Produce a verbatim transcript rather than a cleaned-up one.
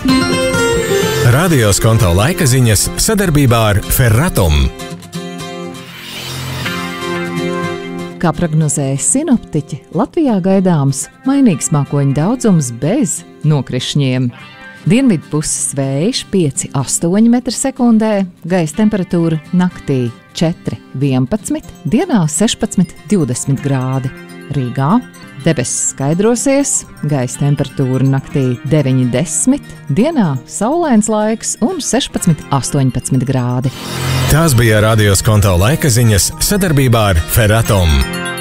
Radio Skonto laika ziņas sadarbībā ar Ferratum. Kā prognozēja sinoptiķi, Latvijā gaidāms mainīgs mākoņu daudzums bez nokrišņiem. Dienvidu puses vējš pieci astoņi metri sekundē, gaisa temperatūra naktī četri vienpadsmit, dienā sešpadsmit divdesmit grādi. Rīgā debesis skaidrosies, gaisa temperatūra naktī deviņi desmit, dienā saulains laiks un sešpadsmit astoņpadsmit grādi. Tās bija Radio Skonto laika ziņas sadarbībā ar Ferratum.